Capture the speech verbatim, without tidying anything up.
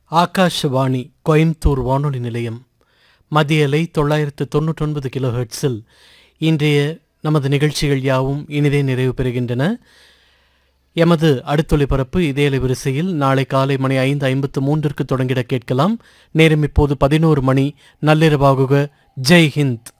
ஆகாஷவாணி கோயம்புத்தூர் வானொலி நிலையம். மத்திய அலை தொள்ளாயிரத்து தொன்னூற்றொன்பது கிலோ ஹெர்ட்ஸில் இன்றைய நமது நிகழ்ச்சிகள் யாவும் இனிதே நிறைவு பெறுகின்றன. எமது அடுத்தொலிபரப்பு இதே அலைவரிசையில் நாளை காலை மணி ஐந்து ஐம்பத்து மூன்றிற்கு தொடங்கிட கேட்கலாம். நேரம் இப்போது பதினோரு மணி. நள்ளிரவாகுக. ஜெய் ஹிந்த்.